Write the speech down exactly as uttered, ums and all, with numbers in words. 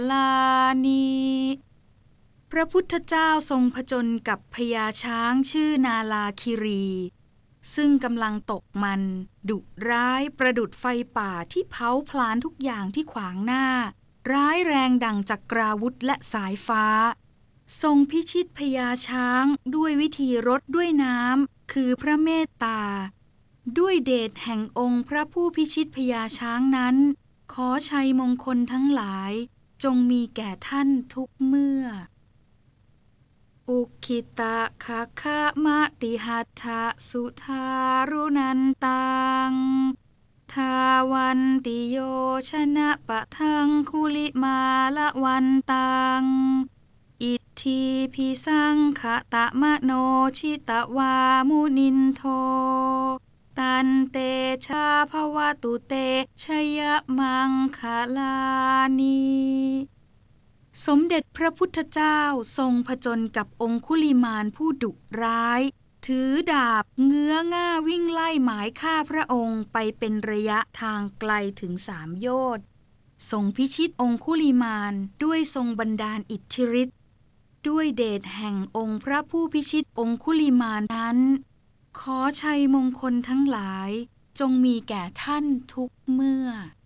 ลานีพระพุทธเจ้าทรงผจญกับพญาช้างชื่อนาลาคิรีซึ่งกำลังตกมันดุร้ายประดุจไฟป่าที่เผาพลาญทุกอย่างที่ขวางหน้าร้ายแรงดั่งจักราวุธและสายฟ้าทรงพิชิตพญาช้างด้วยวิธีรดด้วยน้ำคือพระเมตตาด้วยเดชแห่งองค์พระผู้พิชิตพญาช้างนั้นขอชัยมงคลทั้งหลายจงมีแก่ท่านทุกเมื่ออุคิตะคาคะมะติหัตถะสุทารุนันตังทาวันติโยชนะปะทังคุลิมาละวันตังอิทธิพิสังขะตะมะโนชิตะวามุนินโทตันเตชาภวตุเตชยมังคลานีสมเด็จพระพุทธเจ้าทรงผจญกับองคุลิมานผู้ดุร้ายถือดาบเงื้อง่าวิ่งไล่หมายฆ่าพระองค์ไปเป็นระยะทางไกลถึงสามโยชน์ทรงพิชิตองคุลิมานด้วยทรงบันดาลอิทธิฤทธิ์ด้วยเดชแห่งองค์พระผู้พิชิตองคุลิมานนั้นขอชัยมงคลทั้งหลายจงมีแก่ท่านทุกเมื่อ